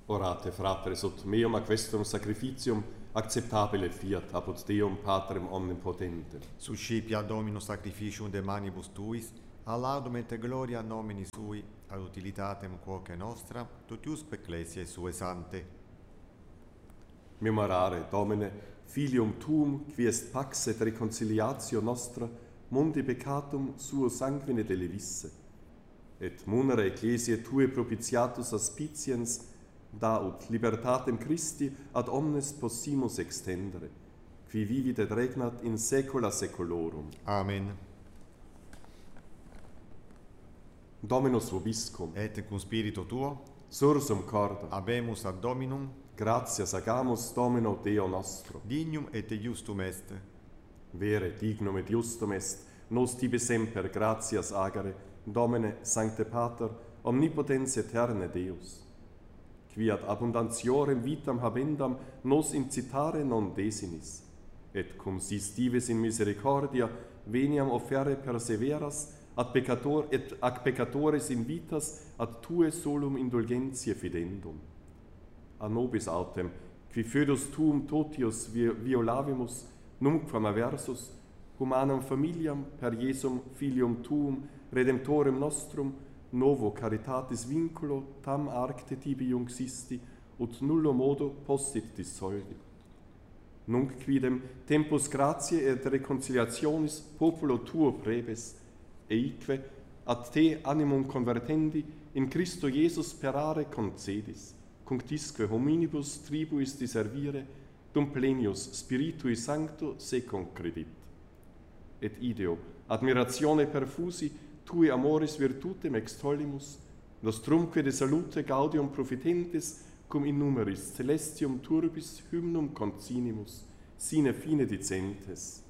Orate, fratres, ut meum a questum sacrificium acceptabile fiat apud Deum Patrem omnipotentem. Suscipia Dominus sacrificium de manibus tuis, a laudum et gloria nomini sui, ad utilitatem quoque nostra, totiusque ecclesiae sue sante. Memorare, Domine, filium tuum, qui est pax et reconciliatio nostra, mundi peccatum suo sanguine delevisse, et munere ecclesiae tue propitiatus aspiciens, da ut libertatem Christi ad omnes possimus extendere, qui vivit et regnat in saecula saeculorum. Amen. Dominus vobiscum, Et cum spiritu tuo, sursum corda, habemus ad Dominum, gratias agamus Domino Deo nostro. dignum et justum est. Vere, dignum et justum est, nos tibi semper gratias agere, Domine, Sancte Pater, omnipotens aeterne Deus, qui ad abundantiorem vitam habendam nos incitare non desinis, et cum sis dives in misericordia veniam offerre perseveras ad peccatores invitas ad tue solum indulgentiae fidendum. A nobis autem, qui foedus tuum totius violavimus, nunquam aversus, humanam familiam per Iesum filium tuum, redemptorem nostrum, novo caritatis vinculo tam arcte tibi iuncisti, ut nullo modo possit dissolvi. Nunc quidem tempus gratiae et reconciliationis populo tuo prebes, eique ad te animum convertendi in Christo Iesus perare concedis, cunctisque hominibus tribuis diservire, dum plenius Spiritui Sancto se concredit. Et ideo, admiratione perfusi, tui amoris virtutem extollimus, nostrumque de salute gaudium profitentis, cum in numeris celestium turbis hymnum concinimus, sine fine dicentes.